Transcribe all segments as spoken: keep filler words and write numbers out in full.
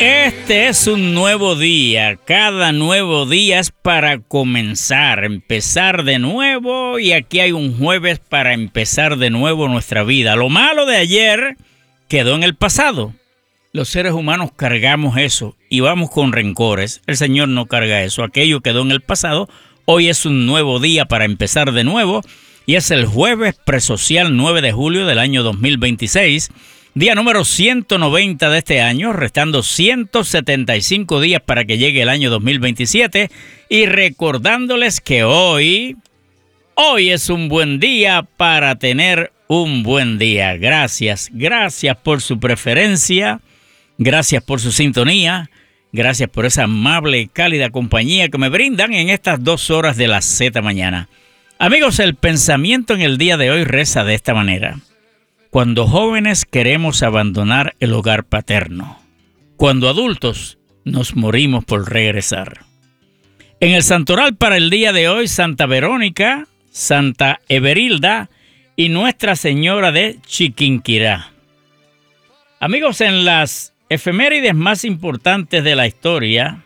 Este es un nuevo día. Cada nuevo día es para comenzar, empezar de nuevo. Y aquí hay un jueves para empezar de nuevo nuestra vida. Lo malo de ayer quedó en el pasado. Los seres humanos cargamos eso y vamos con rencores. El Señor no carga eso. Aquello quedó en el pasado. Hoy es un nuevo día para empezar de nuevo. Y es el jueves presocial nueve de julio del año dos mil veintiséis. Día número ciento noventa de este año, restando ciento setenta y cinco días para que llegue el año dos mil veintisiete. Y recordándoles que hoy, hoy es un buen día para tener un buen día. Gracias, gracias por su preferencia, gracias por su sintonía, gracias por esa amable y cálida compañía que me brindan en estas dos horas de la Z mañana. Amigos, el pensamiento en el día de hoy reza de esta manera. Cuando jóvenes queremos abandonar el hogar paterno. Cuando adultos nos morimos por regresar. En el santoral para el día de hoy, Santa Verónica, Santa Everilda y Nuestra Señora de Chiquinquirá. Amigos, en las efemérides más importantes de la historia,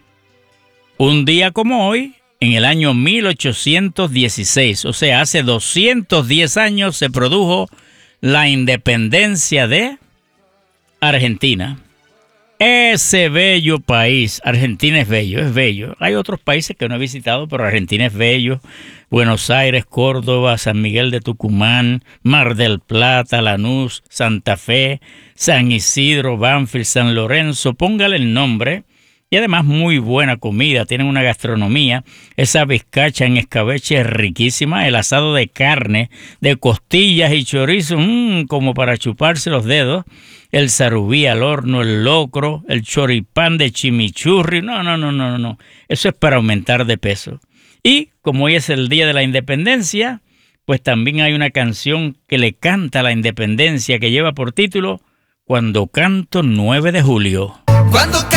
un día como hoy, en el año mil ochocientos dieciséis, o sea, hace doscientos diez años se produjo la independencia de Argentina. Ese bello país, Argentina es bello, es bello. Hay otros países que no he visitado, pero Argentina es bello. Buenos Aires, Córdoba, San Miguel de Tucumán, Mar del Plata, Lanús, Santa Fe, San Isidro, Banfield, San Lorenzo, póngale el nombre. Y además muy buena comida, tienen una gastronomía. Esa bizcacha en escabeche es riquísima, el asado de carne, de costillas y chorizo, mmm, como para chuparse los dedos. El sarubí al horno, el locro, el choripán de chimichurri. No, no, no, no, no. Eso es para aumentar de peso. Y como hoy es el Día de la Independencia, pues también hay una canción que le canta a la independencia que lleva por título Cuando canto nueve de julio. Cuando